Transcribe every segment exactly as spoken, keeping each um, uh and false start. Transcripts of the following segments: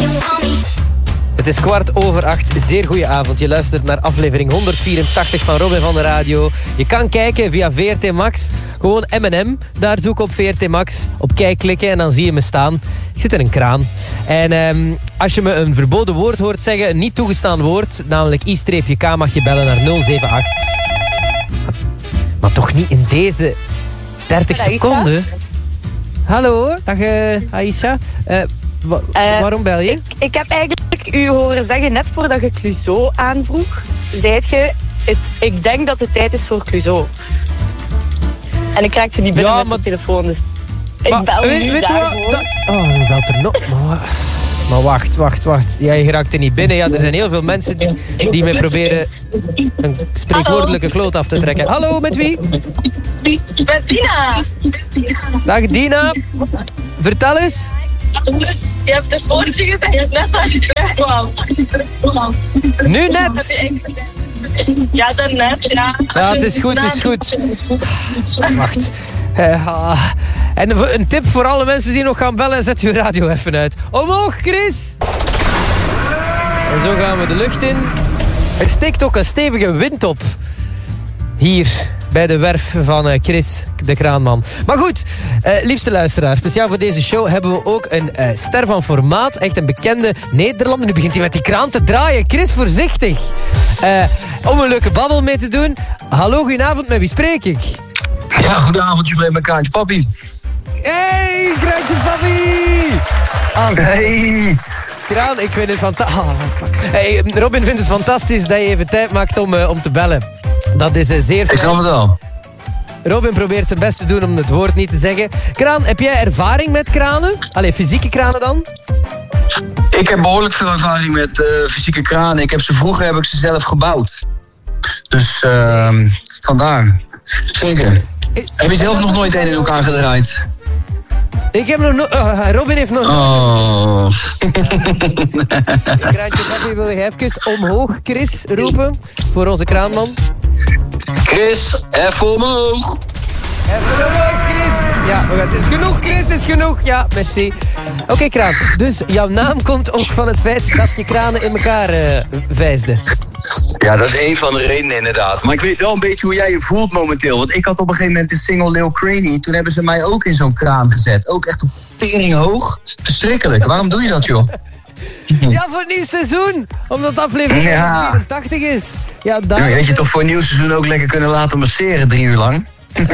Het is kwart over acht. Zeer goeie avond. Je luistert naar aflevering honderdvierentachtig van Robin van de Radio. Je kan kijken via V R T Max. Gewoon M en M. Daar zoek op V R T Max. Op kijk klikken en dan zie je me staan. Ik zit in een kraan. En um, als je me een verboden woord hoort zeggen, een niet toegestaan woord, namelijk I-K, mag je bellen naar nul zeven acht. Maar toch niet in deze dertig seconden. Hallo, dag uh, Aisha. Uh, wa- uh, waarom bel je? Ik, ik heb eigenlijk u horen zeggen, net voordat je Clouseau aanvroeg, zei je, het, ik denk dat het tijd is voor Clouseau. En ik raakte niet binnen ja, met maar, de telefoon, dus ik maar, bel weet, nu weet daarvoor. Da- oh, je belt er nog. Maar, maar wacht, wacht, wacht. Ja, je raakt er niet binnen. Ja, er zijn heel veel mensen die, die me proberen een spreekwoordelijke kloot af te trekken. Hallo, met wie? Met Dina. Dag Dina. Vertel eens. Je hebt de voortje gezegd, net als je wegkwam. Nu net. Ja, daarnet, ja. Ja, het is goed, het is goed. Wacht. Uh, ah. En een tip voor alle mensen die nog gaan bellen, zet uw radio even uit. Omhoog, Chris! En zo gaan we de lucht in. Er steekt ook een stevige wind op. Hier, bij de werf van uh, Chris, de kraanman. Maar goed, uh, liefste luisteraar, speciaal voor deze show hebben we ook een uh, ster van formaat. Echt een bekende Nederlander. Nu begint hij met die kraan te draaien. Chris, voorzichtig. Uh, om een leuke babbel mee te doen. Hallo, goedenavond, met wie spreek ik? Ja, goedenavond, je bent mijn Kraantje Papi. Hey, Kraantje Papi! Ah, hey! Kraan, ik vind het fantastisch. Oh, hey, Robin vindt het fantastisch dat je even tijd maakt om, uh, om te bellen. Dat is uh, zeer fijn. Ik snap het wel. Robin probeert zijn best te doen om het woord niet te zeggen. Kraan, heb jij ervaring met kranen? Allee, fysieke kranen dan? Ik heb behoorlijk veel ervaring met uh, fysieke kranen. Ik heb ze, vroeger heb ik ze zelf gebouwd. Dus uh, vandaar. Zeker. Ik, heb je zelf nog nooit een in elkaar gedraaid? Ik heb nog nooit... Uh, Robin heeft nog... Oh. Kraantje Papi, wil je even omhoog, Chris, roepen? Voor onze kraanman. Chris, even omhoog. Even omhoog, Chris. Ja, het is genoeg, Chris, het is genoeg. Ja, merci. Oké, okay, Kraan. Dus jouw naam komt ook van het feit dat je kranen in elkaar uh, vijsden. Ja, dat is één van de redenen inderdaad. Maar ik weet wel een beetje hoe jij je voelt momenteel. Want ik had op een gegeven moment de single Lil Craney. Toen hebben ze mij ook in zo'n kraan gezet. Ook echt op tering hoog. Verschrikkelijk. Waarom doe je dat, joh? Ja, voor het nieuw seizoen. Omdat het aflevering ja. vierentachtig is. Ja, daar... ja, je weet je toch voor een nieuw seizoen ook lekker kunnen laten masseren drie uur lang?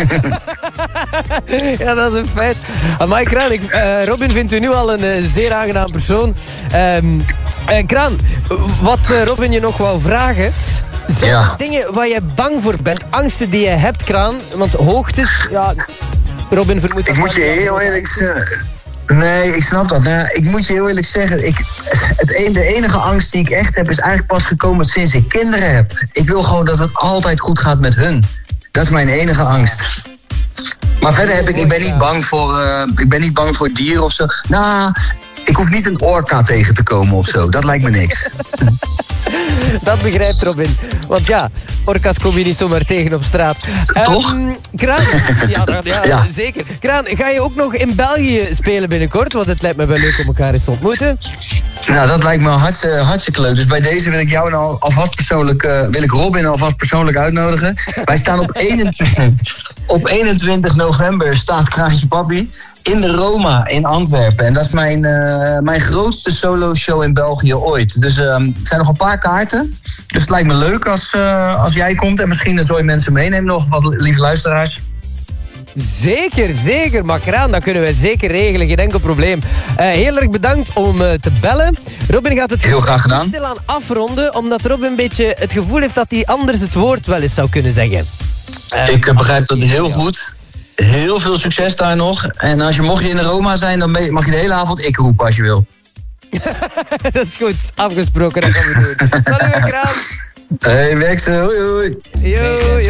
Ja, dat is een feit. Amai, Kraan, ik, uh, Robin vindt u nu al een uh, zeer aangenaam persoon. Um, uh, Kraan, wat uh, Robin je nog wou vragen... Zijn ja. er dingen waar je bang voor bent? Angsten die je hebt, Kraan? Want hoogtes... Ja, Robin vermoedt... Ik moet je heel eerlijk zeggen... Nee, ik snap dat. Nou, ik moet je heel eerlijk zeggen... Ik, het een, de enige angst die ik echt heb... is eigenlijk pas gekomen sinds ik kinderen heb. Ik wil gewoon dat het altijd goed gaat met hun. Dat is mijn enige angst. Maar verder heb ik... Ik ben niet bang voor, uh, ik ben niet bang voor dieren of zo. Nou, ik hoef niet een orka tegen te komen of zo. Dat lijkt me niks. Dat begrijpt Robin. Want ja, orka's kom je niet zomaar tegen op straat. Toch? Um, Kraan, ja, ja, ja, zeker. Kraan, ga je ook nog in België spelen binnenkort? Want het lijkt me wel leuk om elkaar eens te ontmoeten. Nou, dat lijkt me hartstikke, hartstikke leuk. Dus bij deze wil ik jou nou alvast persoonlijk... Uh, wil ik Robin alvast persoonlijk uitnodigen. Wij staan op eenentwintig, op eenentwintig november staat Kraantje Papi in de Roma in Antwerpen. En dat is mijn, uh, mijn grootste solo show in België ooit. Dus uh, het zijn nog een paar kaarten. Dus het lijkt me leuk als, uh, als jij komt. En misschien een zooi mensen meenemen nog. Wat lieve luisteraars. Zeker, zeker. Maar Kraan, dat kunnen we zeker regelen. Geen enkel probleem. Uh, heel erg bedankt om uh, te bellen. Robin gaat het heel graag gedaan. Stilaan afronden. Omdat Robin een beetje het gevoel heeft dat hij anders het woord wel eens zou kunnen zeggen. Uh, Ik uh, begrijp dat heel goed. Heel veel succes daar nog. En als je mocht je in de Roma zijn, dan mag je de hele avond ik roepen als je wil. Dat is goed. Afgesproken, dat gaan we doen. Salut, Kraan. Hey, werk ze. Hoi, hoi. Yo, yo.